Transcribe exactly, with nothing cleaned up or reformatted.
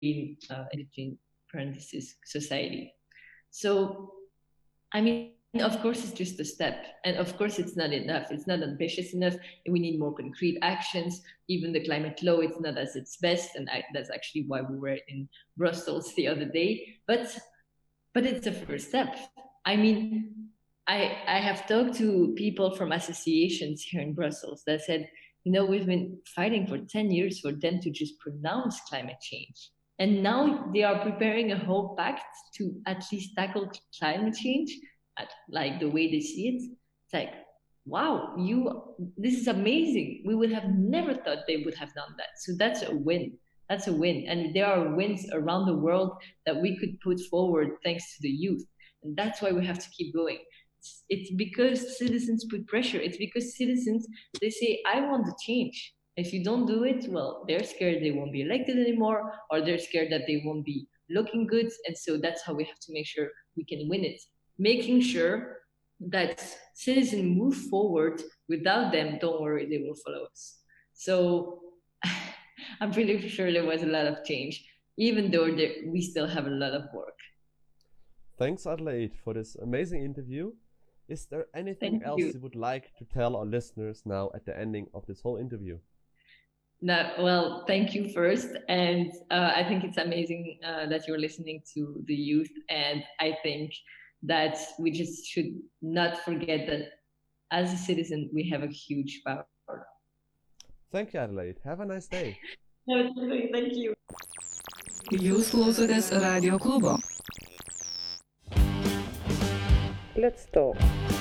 green, uh, between parentheses, society. So, I mean, of course, it's just a step. And of course, it's not enough. It's not ambitious enough. We need more concrete actions. Even the climate law, it's not as its best. And I, that's actually why we were in Brussels the other day. But but it's a first step. I mean, I I have talked to people from associations here in Brussels that said, you know, we've been fighting for ten years for them to just pronounce climate change. And now they are preparing a whole pact to at least tackle climate change, at, like the way they see it. It's like, wow, you this is amazing. We would have never thought they would have done that. So that's a win. That's a win. And there are wins around the world that we could put forward thanks to the youth. And that's why we have to keep going. It's, it's because citizens put pressure. It's because citizens, they say, I want to change. If you don't do it, well, they're scared they won't be elected anymore, or they're scared that they won't be looking good. And so that's how we have to make sure we can win it. Making sure that citizens move forward. Without them, don't worry, they will follow us. So I'm pretty sure there was a lot of change, even though there, we still have a lot of work. Thanks, Adelaide, for this amazing interview. Is there anything Thank else you. you would like to tell our listeners now at the ending of this whole interview? No, well, thank you first. And uh, I think it's amazing uh, that you're listening to the youth. And I think that we just should not forget that as a citizen, we have a huge power. Thank you, Adelaide. Have a nice day. Thank you. Jūs klausotės Radio klubo. Let's talk.